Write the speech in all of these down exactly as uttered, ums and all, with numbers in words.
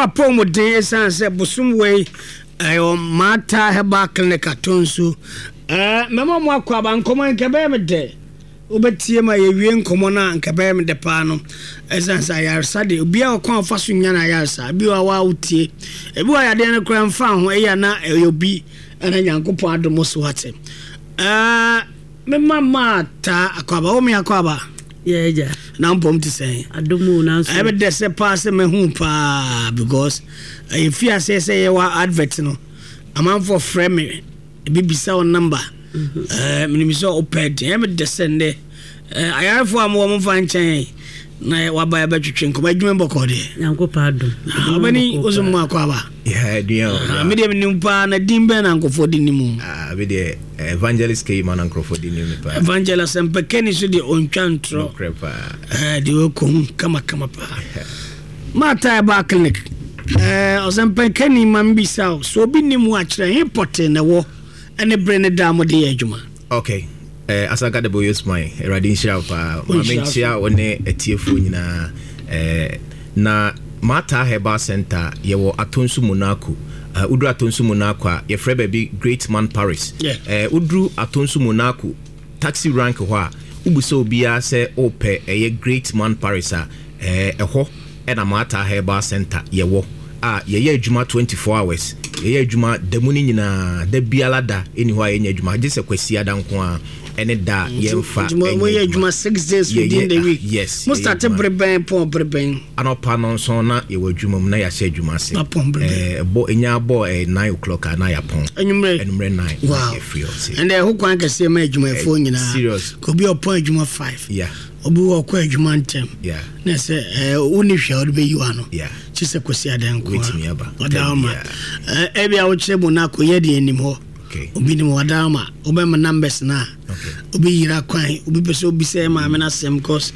apom den esan se busum we ayo mata heba clinic atonso eh memo mo akwa ba nkomo nkebe me de obetie ma ye wie nkomo na nkebe me de pa no esan sa yarsa de obi a okon faso nya na yarsa bi wa wa utie ebi wa yade ne kra mfa ho eya na obi ana nyankopon adomo so hate eh me mama ta akwa ba o me akwa ba yeah ja na mpom ti say adomo na so I be de se pass me hu pa because if you say say you advert no am for frame me bibisa on number eh me mi so oped e be de send eh ayafo am wo mfa nchen na wa ba ba twetwe nko ba dwuma boko de yanko pa adom abani ozumu akwa ba yeah dia me de me mpa na dimbe na nkofo di nimu ah be de evangelist ke man nkofo di nimu pa evangelist empekeni so de ontwantro eh de ko kama kama pa mata ba clinic eh ozempekeni mambisa so bi nimu akire hipote na wo ene brene damo de adwuma okay eh asaka de boyos my radin shira pa mamentia one etiefo nyina eh na mata heba center yewo atonsu monaco uh, udru atonsu monaco ye freba bi great man paris yeah. eh udru atonsu monaco taxi rank ho a ubuso obia se ope eye great man paris a eh eho e na mata heba center yewo a ye ye adwuma twenty-four hours ye ye adwuma demuni nyina da biala da eni ho a ye adwuma je se kwasi ada nko a ene da yemfa mo ye adwuma six days within the week yes mo start breben pon breben anopa non so na ye adwuma mu na ya se adwuma se eh bo enya bo eh nine o'clock na ya pon enumre enumre nine wow free also and eh who kwan ka se ma adwuma fo nyina serious ko bi opon adwuma five yeah obi wo kwa adwuma ntem yeah na se eh uni hwe odo be yiwa yeah chi se kwasi adan ko wait me aba odama eh e bia wo kire mu na ko ye de enim ho okay obi ni wadama obi ma numbers na okay obi yira kwan obi pese obi se ma me na sem cause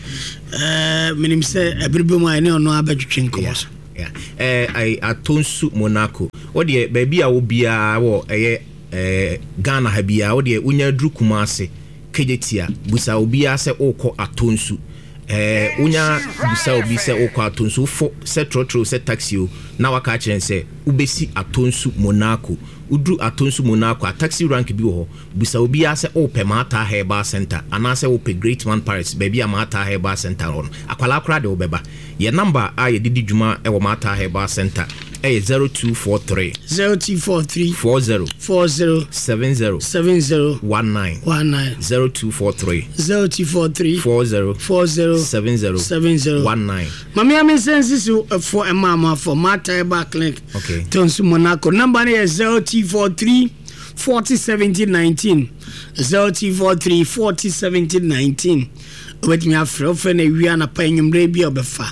eh minim se ebribe mu ani ono abadwetwe nko yeah eh I atonsu monaco wo de baabi a wo bia wo eye eh Ghana ha bia wo de unya dru kumase kejetia busa obi ase okọ atonsu eh unya busa obi se okọ atonsu fo se trotro se taxi o na waka kire se ubesi atonsu monaco udru atonsu monaco a taxi rank bi ho busa obi ase ope mata heba center anase ope great man paris baby mata heba center on akwala kra de obeba ye number a ye didi djuma e wo mata heba center eh zero two four three zero two four three four zero four zero seven zero seven zero one nine one nine zero two four three zero two four three four zero four zero seven zero seven zero one nine. Mami ami sense so for a mama for mata heba clinic okay tonsu monaco number is zero two four three four zero seven zero nineteen zero two four three four zero seven zero nineteen with me afro for na wi ana pa nwumre bi obefa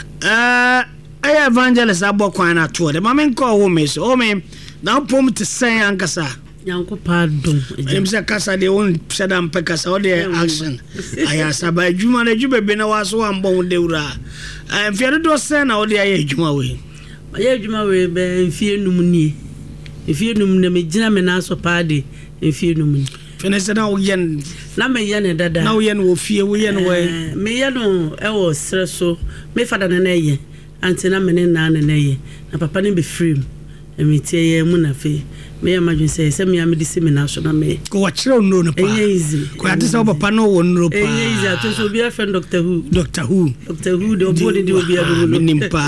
eh ay evangelist abokwan na to de mama call home so o me na pom to say ankasa yanko pa dom em se kasa de won sedam pe kasa o de action aya saba adwuma na djube be na waso ambon de wura em fiado do se na o de aya adwuma we aya adwuma we be mfie num nie mfie num na me gina me na so pa de mfie num nie fenese na o yen na me yen dada na o yen wo fie wo yen we me yen no e wo sre so me fada na na ye antina me ne na na ye na papa ne be free me tie ye mu na fe me ya madwin se se me ya me disi me na so na me ko wa kire no no pa ko ati se papa no wo no pa eh easy ato so bi afen doctor who doctor who doctor who de obodi de obi adu no nimpa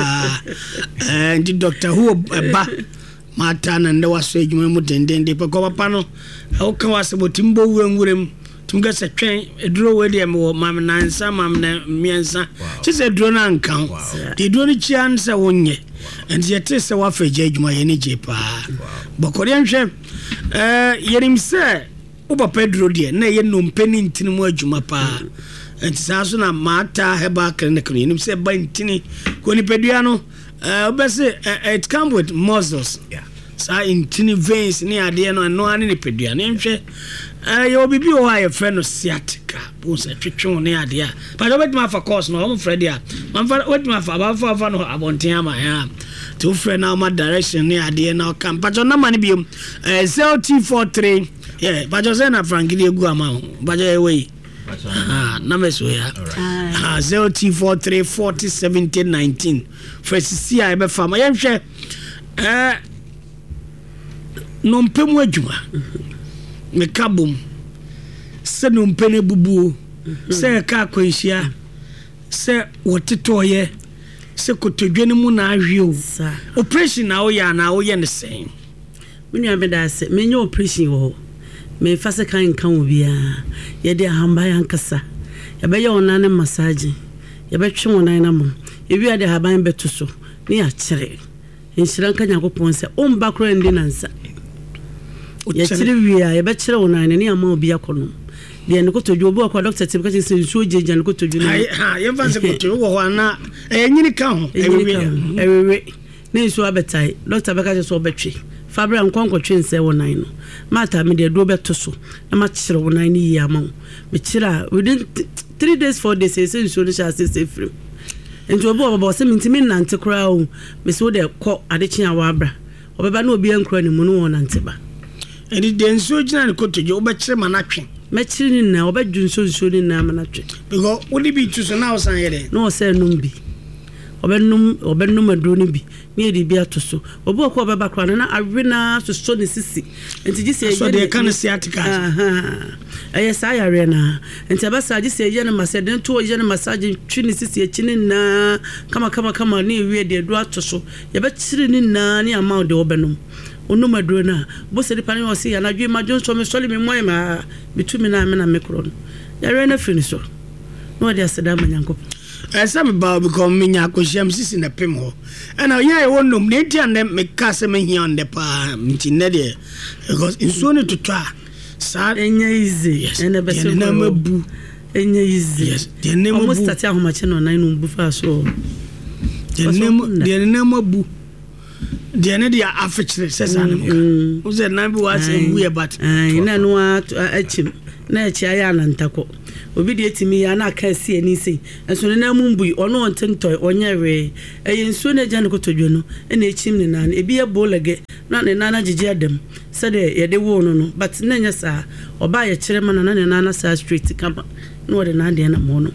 eh di doctor who ba mata na nda waso edwuma mu dendende pa ko papa no o kan wase botimbo wurenwurem tumga se twen eduro we de me wo mam na nsa mam na miensa chi se eduro na nkan de eduro ni chi ansa wonye and yet se wa fa edwuma ye ni je pa bokore nhwe eh yerim se o papa eduro de na ye no mpeni ntini mu adwuma pa enti sa so na mata heba clinic ni nim se ba ntini ko ni pedua no eh obese it come with muscles yeah sa intini veins ni ade no no ani ni pedua ni nhwe eh yo bibi o ha ye fe no sciatica bo se twetwe ni ade a pa do bet ma fa course no o fredi a man fa wet ma fa ba fa fa no abonten ama ya to frɛ na ma direction ni ade na kan pa jo na mani bi eh zero two four three yeah pa jo se na frankly egu ama pa jo e we ah number so ya ah zero two four three four zero one seven one nine first see I be fam yen hwe eh no mpemu adwuma me kabom se no mpene bubuo se ka kwanhia se wotetoye se kotodwene mu na ahweo operation na wo ya na wo ye ne sen menu abeda se menyo operation wo me fase kan kan obia ye de ahamba yankasa ye be ye onane massage ye be twe onan na mo ye wi ade haban beto so ne ya kire enhira kan yakopon se o mba kro ndi nansa ye kire wi ya ye be kire onan ne ama obi akono de ne kotodwo obo akwa doctor tibka se nsuo jeje ne kotodwo ne ha ye fa se kotodwo wo ho na e nyini ka ho ewewe ewewe ne nsuo abetai doctor beka se obetwe Fabra nkonko twense wonan no mata me de do beto so na ma kire wonan ni yi ama me kire within three days four days say nsuo no sha say free enti obo obo se mintimi nante kra o me se wo de kɔ adechi awa abra obeba na obi ankra ni mu no wonante ba edi de nsuo gina ne kotoje obe kire ma na twen me kire ni na obe dwu nsuo nsuo ni na ma na twen because wo di bi tu so na wo san yede no se num bi obenum obenum adro ni bi me di bi atoso obo ko obeba kra na awena so so ne sisi enti gi se so de kan sciatica aha aye sa ya re na enti abasa gi se ye ne maseden to ye ne massage twi ne sisi ekini na kama kama kama ne wie de do atoso ye be kire ni na ne ama de obenum onum adro na bo se di pani o se ya na dwi ma jonso me soli me moye ma bitumi na me na me kro no ya re na fini so no de aseda manyanko esa me ba become minya akohia msisi na pem ho ana nya e wonnom ne ti ande me ka se me hia ande pa nti ne de because inso ne tutwa sa enya easy ene be se na mabu enya easy yes de ne mabu almost start ahomache no nan no bu fa so de ne de ne mabu de ne dia afechire se sa ne o ze na bi wa se bu e bat ina no achim na echi aya na ntako obi de etimi ya na aka sie ni sei enso ne na mumbu ono ontento onyewe eye nso na gya ne kotodwo no na echim ne na ebi e bolege na ne na na gigi adam se de ye de wo no no but na nya sa oba ye kire ma na na ne na na sa street kama no de na de na mo no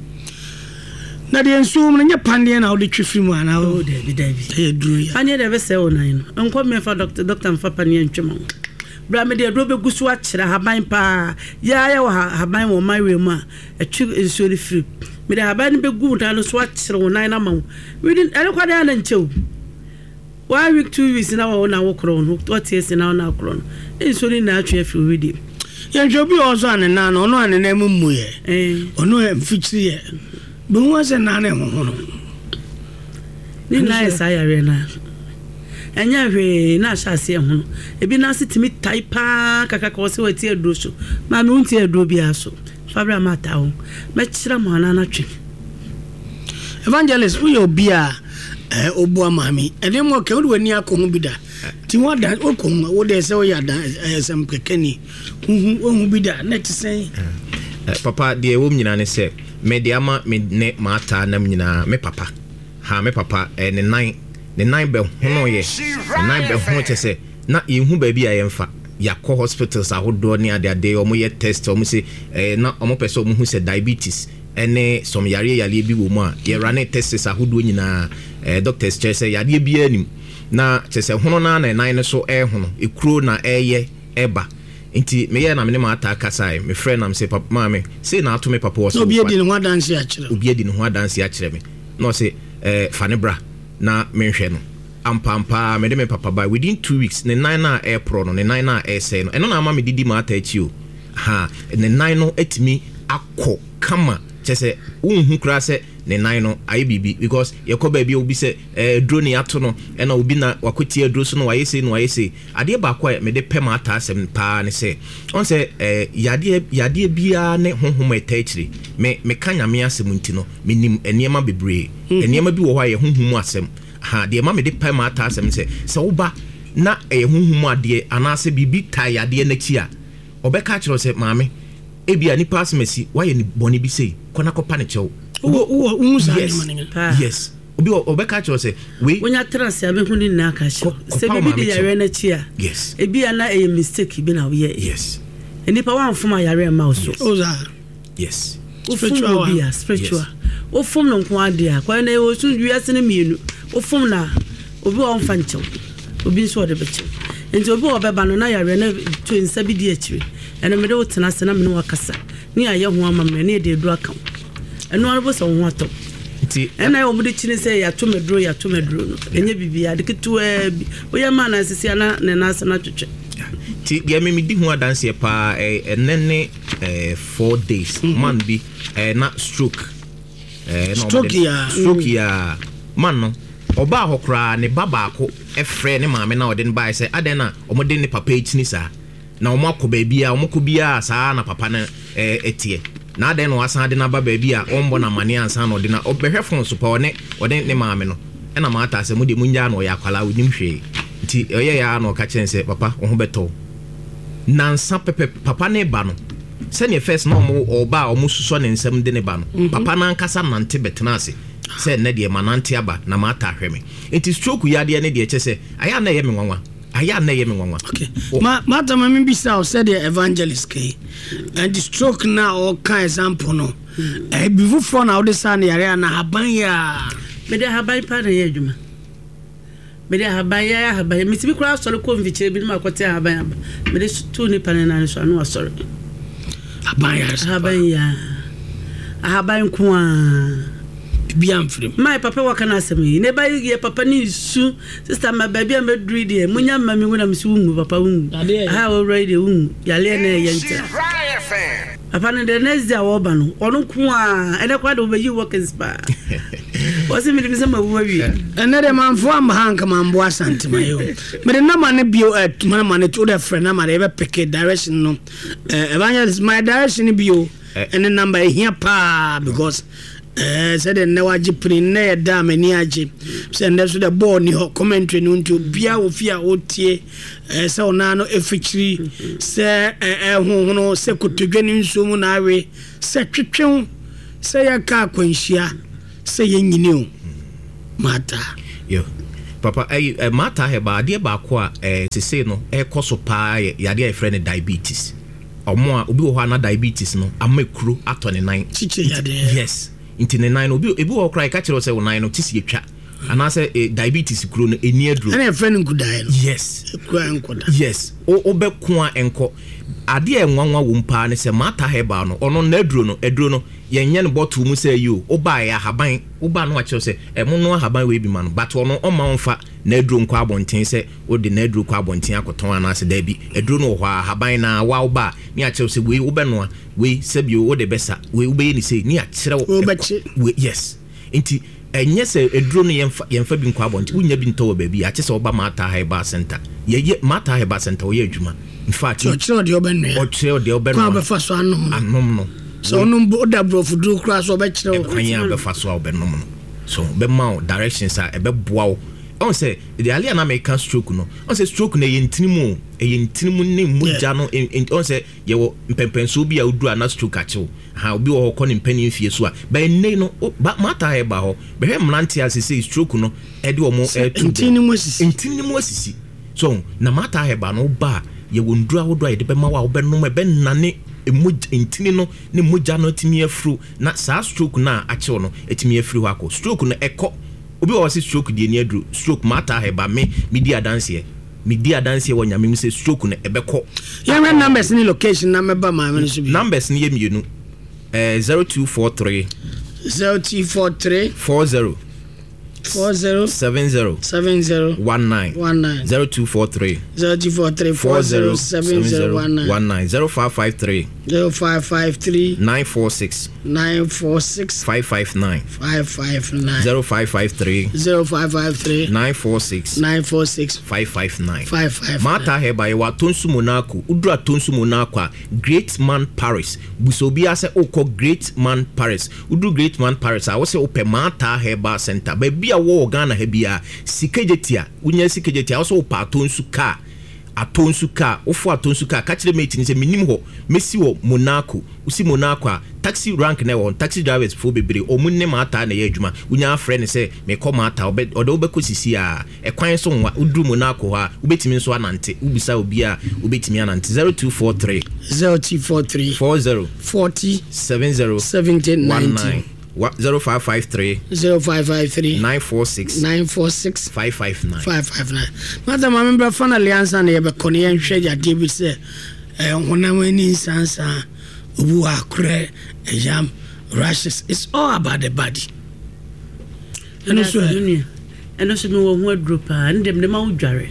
na de nso mo nya pande na o de twifiri mu ana o de bi da bi e duru ya pande de be se o nan no enko me fa doctor doctor mfa pande ntwema bra me de robe gusu a kire haban pa ya ya wa haban wo my we ma atwi nsuo free me de haban be gu da no so a kire wo nan na ma we din ele kwada ya na nchew one week two weeks na wo na wo kro no what is na na kro no nsuo ni na atwi free we di ya jobi ozo ane na no no ane na mu ye eh ono e mfichiri ye be won se na na ho no ni na esa ya re na enya hwe na ahase ho ebi na sitimi taipa kaka ko se wati aduro so ma me unti aduro bia so fabra mata ho me kira mo ana na twe evangelist we obi a eh obu amami ede mo ke wo ni akohu bi da ti wada okohu wo de se wo ya da esem kekeni hu hu bi da na ti sen papa de wo nyina ne se me de ama me ne mata na nyina me papa ha me papa eh ne nine the nine be hono ye the nine be hono chese na yehu ba bi ayemfa yakọ hospitals ahodo ne ade ade omo ye test omo se eh na omo pese omo hu se diabetes ene som yare yare bi wo mu a ye run tests ahodo nyina eh doctors chese yare bi anim na chese hono na na nine so eh hono ekuro na eye eba nti me ye na me ma ata kasai me friend am se papa ma me say na ato me papa wo so obi edi ne ho adanse a kire obi edi ne ho adanse a kire me no se eh fanebra na menhwe no ampampa me de me papa by within two weeks ne nine na air pro no ne nine na air say no eno na ama me didi ma ata achi o ha ne nine no etimi akọ kama chese unhu kra se ne nine no ayi bibi because yekọ ba bi obi se eh drone ato no ena obi na wakoti adro so no waye se no waye se ade ba kwa me de pema ata asem pa ne se on se eh yade yade bia ne honhom etachiri me me kanya me asem nti no menim eniema bebre eniema bi wo hwa ye honhom asem ha de ma me de pema ata asem se se wo ba na eh honhom ade anase bibi ta yade na chi a obeka kiro se maame ebia ni pass mesi waye ni boni bi sei kona kopa ne chew wo wo unsa yes obi obeka kiro se we wonya trans ya be huni na aka she se bibi de yare na chi a yes ebia na e mistake bi na wo ye yes enipa wan fuma yare ma so oza yes spiritual bia spiritual o fom no nko ade a kwa na o so wiase ne mienu o fom na obi o mfa nchew obi nso de bechew enti obi o beba no na yare na to nsa bi di akire ene me de o tena se na me no wakasa ni aye ho ama me na de edu aka eno ano bo so ho ato nti ena o mudi chine se ya to medro ya to medro no enye bibia de ketu e o ye ma na sisi na ne na asa na twetwe ti ya me medi ho adanse pa enene eh four days man bi eh na stroke eh no stroke ya stroke ya man no oba hokra ne baba ko efre ne maame na ode ne bai se aden na omode ne papa echini sa na omo akoba bia omo ko bia sa na papa na eh etie na aden no asan de na baba bia ombo na mane ansan na ode na obehwe fon so pa one ode ne maame no e na mata se mode munya na ya kwala onim hwe nti oye ya na ka chense papa wo ho beto nansa pepe papa ne ba no se ne first no mo oba omo suso ne nsam de ne ba no papa na nkasa nante betena ase se ne de manante aba na mata hweme enti stroke ya de ne de eche se aya na ye me nwanwa aya na ye me nwanwa okay ma mata ma me bisa o se de evangelist ke and the stroke na o ka example no eh bivu for na o de sa na yare na haban ya me de haban pa na ye adwuma me de haban ya haban me tibi kura sori ko mviche bi ma kote haban me de tu ni pa na so anu asori haban ya haban ya haban ko a biam frem my papa waka na asemi ne ba ye papa ni su sister ma baby am dri de munya ma mi wona msi wungu papa wungu ha o ready wungu ya le na ye ntia papa ne de next day wo ba no onu ko a ene kwa de obayi working spa wasi mi de bisa ma wo wi ene de manfo am hanka mambo asante mayo me de na ma ne bio at ma ma ne to de friend na ma de be pick direction no evangelist my direction bio ene number here pa because eh said ne waji prin na da mani age se ne so the ball ni ho commentary no nti obia ofia otie eh se ona no efikiri se eh hohono se kotodwe ni nsumu na awe se twetwen se ya ka kwanhia se yenyini o mata yo papa eh mata he ba de ba ko a eh sese no e koso pa ya de e friend diabetes omo a obi wo na diabetes no amakuro ato ne nan chiche ya de yes into the nine obi ebi wo cry ka kire say wo nine no tisi etwa ana say diabetes kuro no eni aduro ana friend nkudai no yes kura nkoda yes o obeko a enko ade enwanwa wo mpa ne say mata heba no ono na aduro no aduro no yenye no bottle mu say you oba ya haban oba no a kire say e mo no haban we bi ma no but ono o ma mfa na aduro nko abonten say o de na aduro ko abonten akoton ana say da bi aduro no ho haban na wa oba ni a kire say we obeno a we sabio wo de besa we ube ni say ni a kire we yes enti enye se eduro no yemfa yemfa bi nkwa abonti unya bi nto ba bi a kire say oba mata heba center ye ye mata heba center wo ye adwuma in fact o kire de obenu o kire de obenu kwa be fa so anom anom no so no oda brofu duro kra so be kire o kwanya be fa so obenom no so be ma directions a e be boa wo on say the alien American stroke no on say stroke na ye ntinimu e ye ntinimu ne muja no on say ye wo mpempenso bi a odu ana stroke achew ha obi wo ko ne mpani fie so a ba nei no mata he ba ho be he mnante asese stroke no e de omo e tu ntinimu asisi ntinimu asisi so na mata he ba no ba ye wo ndura wo do a de be ma wa wo be no me be nane emuja ntini no ne muja no timi afru na sa stroke na achew no etimi afru ho akọ stroke no ekọ obi o wasi stroke die ni adru stroke mata heba me media dance here media dance here wonya me say stroke na ebekọ ya me numbers ni location na me ba ma me so bi numbers ni ye mienu eh zero two four three zero two four three four zero four zero seven zero seven zero one nine one nine zero two four three zero two four three four zero seven zero one nine one nine zero five five three zero five five three nine four six nine four six five five nine five five nine zero five five three zero five five three nine four six nine four six five five nine five five mata heba wa tonsu monako udura tonsu monako Great Man Paris busobia se okọ Great Man Paris udu Great Man Paris a wo se ope mata heba center ba bia wo Ghana ha bia sikejetia unya sikejetia wo se opa tonsu ka atonsu car ofo atonsu car ka kire mate ni se minim ho mesi wo Monaco usi Monaco a taxi rank na wo taxi drivers fo bebre omunne mata na ye adwuma unya afre ne se me ko mata obe odo obeko sisi a ekwan so nwa udru Monaco ha ubetimi nso anante ubisa obi a ubetimi anante zero two four three zero two four three four zero forty seven zero seventeen nineteen zero five five three zero five five three nine four six nine four six five five nine five five nine. Madam, I remember finally answer na yebe koni en hwe David say eh honam ani sansa obu akure ejam rashes. It's all about the body. And so and also me wo hu aduro pa ndem dem ma udware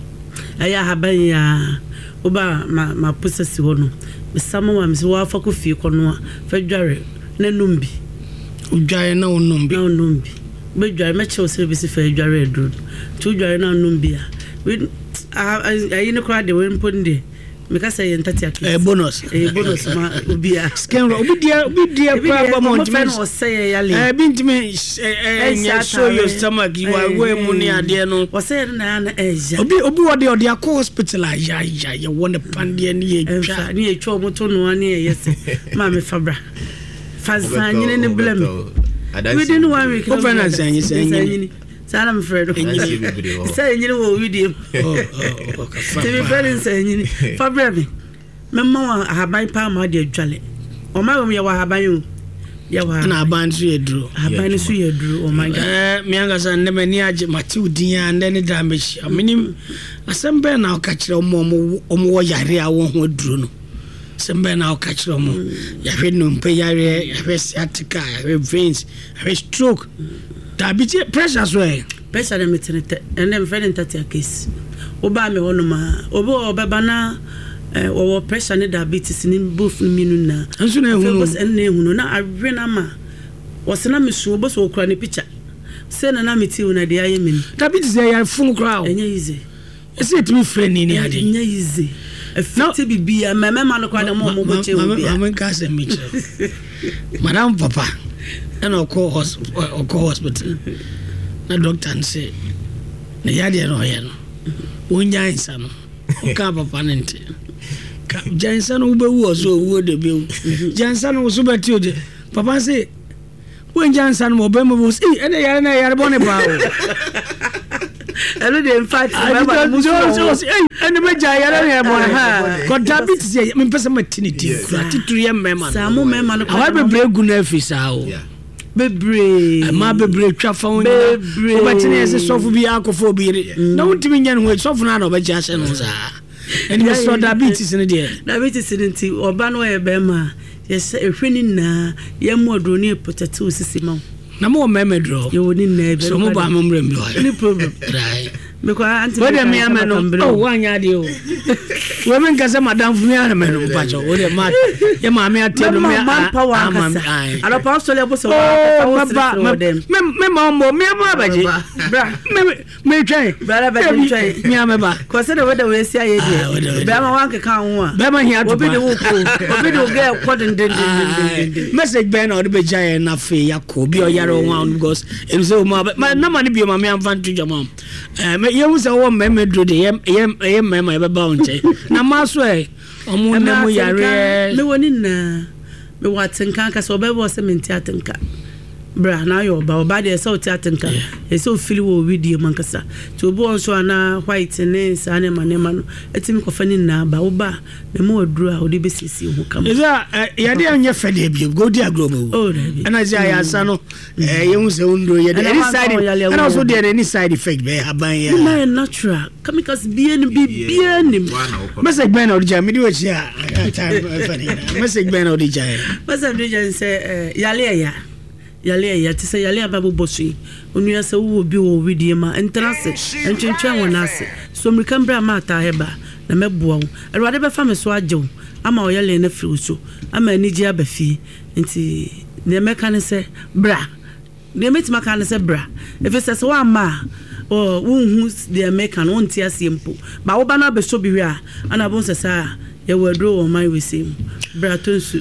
aya haban ya oba ma ma process ho no mesama wa mse wa fa ko fie kono fa dware na numbi udware na onumbi na onumbi be dware me che o se be se fa dware aduro tu dware na onumbi a we ayi ne kra de we mponde meka say entati akisi eh bonus eh bonus ma obia scan obi dia obi dia kwa ba month me no say yale eh bintime eh nya show your stomach you are way money ade no o say na na eja obi obi wo de o de akọ hospital a ya ya ya won pande ne ye twa ne ye twa moto no ne ye yes ma me fabra fazanyine ne blame we didn't one week over na zanyi zanyi Sana mfredo. Say nyini wo video. Oh oh okay. Say friend say nyini. Fabra me. Memma wa haban pa ma de adwale. O ma wo ye wa haban yo. Ye wa. Na haban so ye duro. Haban so ye duro. Oh my god. Eh me anga san ne mani age mati udin and ne damage. Aminim asembe na o ka kire omo omo wo yare a wo ho duro no. Sembe na o ka kire omo. Yare no mpe yare, yare sciatica, yare veins, yare stroke. Diabetes pressure so eh pressure dem metenete and dem friend entati case oba me hono ma obo obeba na eh wo pressure ne diabetes ni both ni minu na anso na ehunu bos en na ehunu na awe na ma wosena mesu bos wo kura ne picture se na na meti una de aye mini diabetes ya fun kura o enye easy ese etimi friend ni ni ade enye easy efiti bibia meme ma no kwa de mo mo bo che wo bia mama ka se mi che madam papa and o call hospital o call hospital na doctor say na yade no ye no wonya insa no o ka papa nente ka jansa no be wu so wu de be jansa no so beti o de papa say wonya jansa no be mo say e na yare na yare bone pa o elo de in fact remember muso so eh ene me ja yare na bone ha ko diabetes ye me pese maternity kurati three mema sa mo mema no awa be bregu na afisa o bebre ma bebre twa fa wo nyina obetine ese sofu bi akofo bi na wontimi nya no sofu na na obeji ase no za eni me so diabetes ne de diabetes ne ti oba no ye be ma yes ehweni na ye modro ni potato sisi ma na mo memedro ye woni na be so mo ba mo mrem bi any problem right me ko anti we de me ameno oh wanya de o we men kase madam fu me ana me no pa cho o de ma ye ma me atelo me ma power kasa ala pa so le bo so me me ma mo me ma ba je bra me me twen bra ba twen me am ba ko se de we de we sia ye de be ma wanke kan ho a be ma hia to obi de wo ko obi de ge ko den den den message be na o de be jaye na fe yakọ bi o yare o wan because em say o ma na ma ne bi ma me am fan to jama eh ye wu se wo me me dro de ye ye me ma ye ba o nche na ma so e omo na mo yare me woni na me watenka ka so be bo se menti atenka bra na yo ba ba de so ti atenka e so fili wo video man kasa to bo so ana white ne sa ne ma ne ma no etimi ko fani na ba wo ba me mo duro a wo de be sisi ho kam ya ya de anya fede bi go dia global oh ana ja ya sa no eh ye hu se undo ye de any side ana so de any side effect be haban ya na natural chemicals bi en bi bi en message ben o ja me di we chia time fani message ben o di ja message di ja se yale ya yale ya tise yale ababu boshi onu ya se wo bi wo widie ma entrance entwentwen wona ase so mrika mbra ma ta heba na meboa wo erwade be fa me so ajew ama o yale na firi so ama ani ji abafi nti ne meka ne se bra ne metima ka ne se bra efe se so ama o wonhu de meka no nti ase mpo ba wo ba na be so bi wi a ana bon se sa ye wadro o man we sim bra tonsu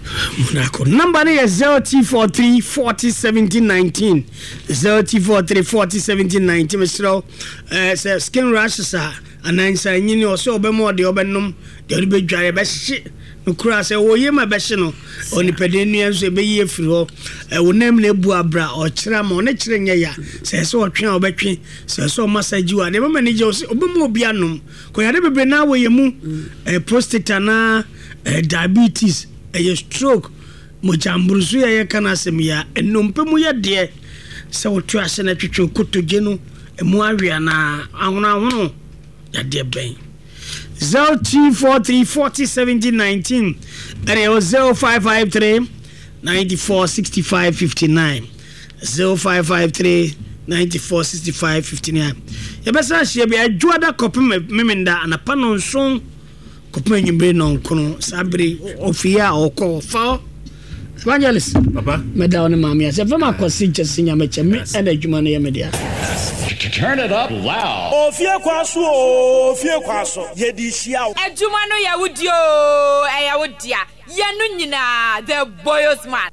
Monaco. Number is zero T four three forty seventeen nineteen. zero T four three forty seventeen nineteen. Mister Uh, skin rashes are and then say, you know, so be more the obenum, the other big dry best shit. No cross a oh, ye my best no on the pedinians, a be ye fro. I will name the Buabra or Chram on a train ya. Say so a train or battery, say so massage you are never managers, Obumo Bianum. Could I never be now where you move a prostate and diabetes. A stroke, Mojambrusu, ya canasemia, and Numpemuya dear. So trash and a chicho kuto genu, a moariana, Auna, ya dear bang. zero T four three forty seventeen nineteen, and it was zero five five three ninety four sixty five fifty nine. zero five five three ninety four sixty five fifty nine. Yabasa, she be a Juada copy memenda and a panon song. Kopmen yimbe no kono sabri ofia oko fa evangelist papa meda on mama ya se fama kwasi chesinya meche me and adwuma no yemedia. Turn it up loud. Ofia kwaso ofia kwaso ye di hia adwuma no ya wudio e ya wudia ye no nyina the boys man.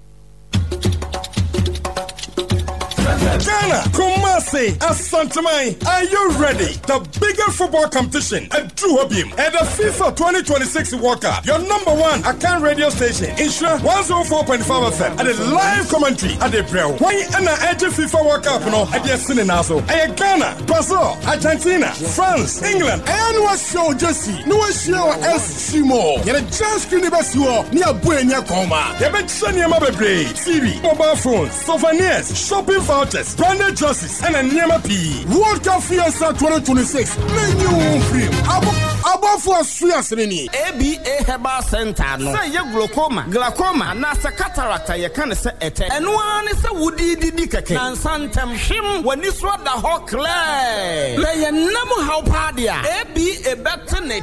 Ghana, Kumasi, Asantamai, are you ready? The biggest football competition at Truhobim and the FIFA twenty twenty-six World Cup. Your number one Akan radio station, Insure one oh four point five F M, and a live commentary at the Brel. Why and the edge FIFA World Cup no at the Sininazo? I Ghana, Brazil, Argentina, France, England, and was show Jesse, no show S. Shimo. You're just university near Buena Coma. You bet Sanya Mabe, T V, mobile phones, souvenirs, shopping vouchers, branded jerseys, and a Niema P. World Cup Fiesta twenty twenty-six. Menu free. Above for Swiasini. A B A Herbal Center. No. Say your glaucoma, glaucoma, nasa cataract, you can say it. And one is a woody didicake. And Santam Shim when you swat the hawk clay. Lay a number how padia. A B A Bactonet.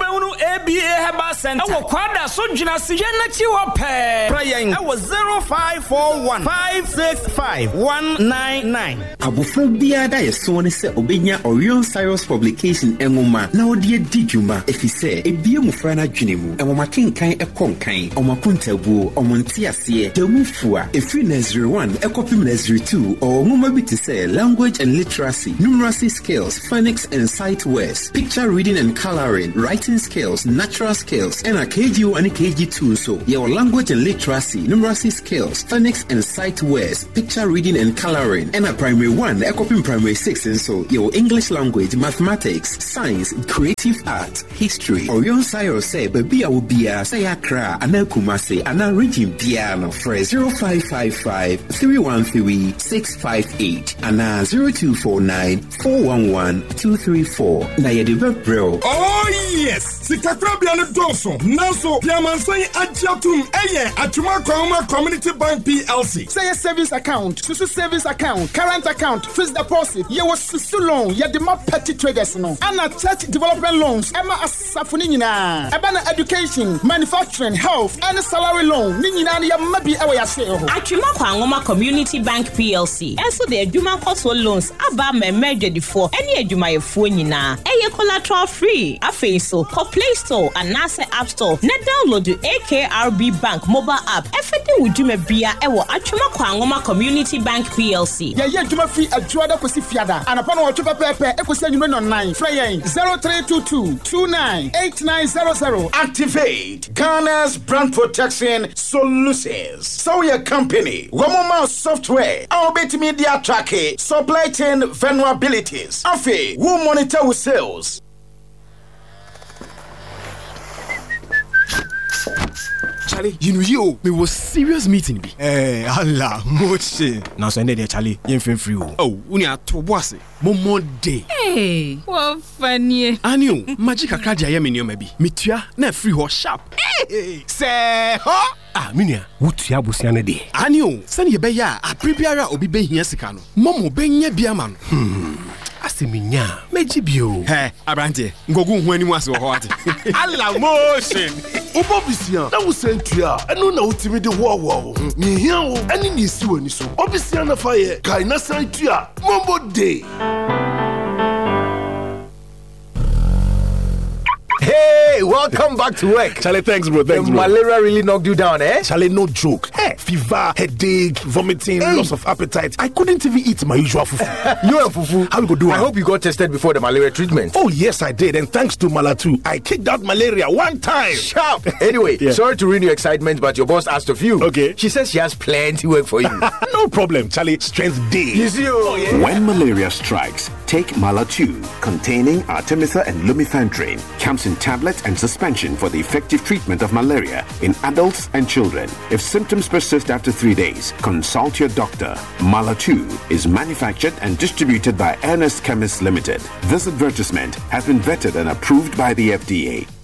A B A Herbal Center. Our quadra Sujina Siena Chiwa Pay. Praying. I was zero five four one five six five one nine nine. Abufobia da yesone se obenya Orion Cyrus publication engoma na odie dijuma efise ebie mufra na dwenemu enwoma kenkan ekonkan omakuntabu omontiase demufua efi Nursery one ekopim Nursery two or ngoma bi te say language and literacy, numeracy skills, phonics and sight words, picture reading and coloring, writing skills, natural skills, and a K G one and K G two. So your language and literacy, numeracy skills, phonics and sight words, picture reading and coloring, and a primary one ekopim primary six. And so your English language, mathematics, science, creative art, history. Orion Cyrus say baby I will be a say akra ana kumase ana region piano for zero five five five three one three six five eight ana zero two four nine four one one two three four. Na yede bro. Oh yes, Sikakrabia no doso. Naso Piamansan Ajatum Eye Atuma Kwama Community Bank P L C. Say a savings account, susu savings account, current account, fixed deposit. Ye was susu loan, ye de ma petty traders no. Ana church development loans, Emma asafuni nyina. Ebana education, manufacturing, health, and salary loan. Ni nyina ya mabi ewe ya se ho. Atuma Kwangoma Community Bank P L C. Enso de adwuma koso loans aba memmeje di fo. Eni adwuma ye fo nyina. Eye collateral free. Afi so ko Play Store and Nasa App Store. Na download the A K R B Bank mobile app. Efete wudwuma bia ewo Atuma Kwangoma Community Bank P L C. Ye ye adwuma free adwada kosi fiada. Anapa no otwe pepepe ekosi adwuma no nine. Frey zero three two two two nine eight nine zero zero. Activate Ghana's brand protection solutions. So your company, Womoma software, our bit media tracking, supply chain vulnerabilities. Afi, who monitor with sales. Charlie, you know you, me was serious meeting be. Eh, Allah, moche. Now so there, Charlie, you feel free. Oh, unia to boss. Momo day. Hey, what funny. Anio, magic akaja ya minyo maybe. Mitua na free ho sharp. Hey, say ho. Ah, minia, wutia busiane de. Anio, send ye be ya, a prepare obi be hia sika no. Momo be nya bia man. Hmm. Asiminya, mejibio. He, abrante, ngogu hu animu ase ho ate. Allah motion. Obobisia, na wo sentua, eno na utimi de wo wo. Ni hia wo, ani ni si wani so. Obisia na faye, kai na sentua, mombo day. Hey, welcome back to work. Charlie, thanks, bro. Thanks, the bro. malaria really knocked you down, eh? Charlie, no joke. Hey, fever, headache, vomiting, hey. loss of appetite. I couldn't even eat my usual fufu. You and fufu? How we go do it? I hope you got tested before the malaria treatment. Oh, yes, I did. And thanks to Malatu, I kicked out malaria one time. Sharp. Anyway, yeah. sorry to ruin your excitement, but your boss asked of you. Okay. She says she has plenty work for you. No problem, Charlie. Strength day. You see, oh, yeah. When malaria strikes, take Malatu, containing Artemether and Lumefantrine. Comes in tablets and suspension for the effective treatment of malaria in adults and children. If symptoms persist after three days, consult your doctor. Malatu is manufactured and distributed by Ernest Chemists Limited. This advertisement has been vetted and approved by the F D A.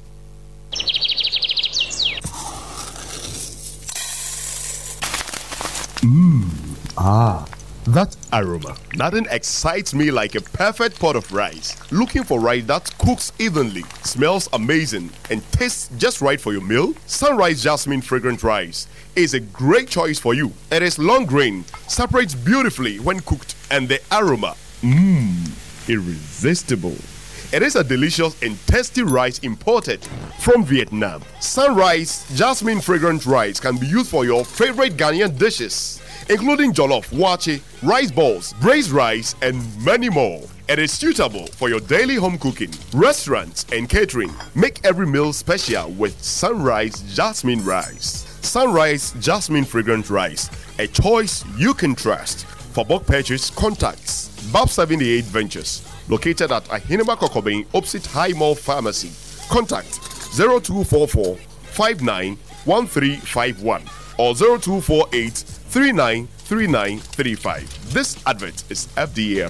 Mmm. Ah. That aroma. Nothing excites me like a perfect pot of rice. Looking for rice that cooks evenly, smells amazing, and tastes just right for your meal? Sunrise Jasmine Fragrant Rice is a great choice for you. It is long grain, separates beautifully when cooked, and the aroma, mmm, irresistible. It is a delicious and tasty rice imported from Vietnam. Sunrise Jasmine Fragrant Rice can be used for your favorite Ghanaian dishes, including jollof, wache, rice balls, braised rice, and many more. It is suitable for your daily home cooking, restaurants, and catering. Make every meal special with Sunrise Jasmine Rice. Sunrise Jasmine Fragrant Rice, a choice you can trust. For bulk purchase, contacts Bab seventy-eight Ventures, located at Ahinema Kokobeng, opposite High Mall Pharmacy. Contact zero two four four, five nine one three five one or zero two four eight, three nine three nine three five. This advert is F D A approved.